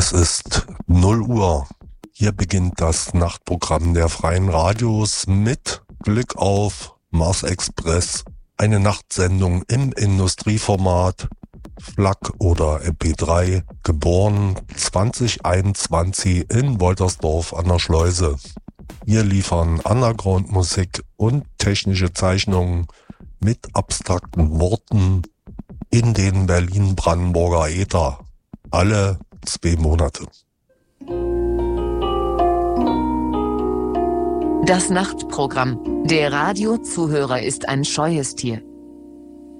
Es ist 0 Uhr. Hier beginnt das Nachtprogramm der Freien Radios mit Blick auf Mars Express. Eine Nachtsendung im Industrieformat, FLAC oder MP3, geboren 2021 in Woltersdorf an der Schleuse. Wir liefern Underground-Musik und technische Zeichnungen mit abstrakten Worten in den Berlin-Brandenburger Äther. Alle 2 Monate. Das Nachtprogramm. Der Radiozuhörer ist ein scheues Tier.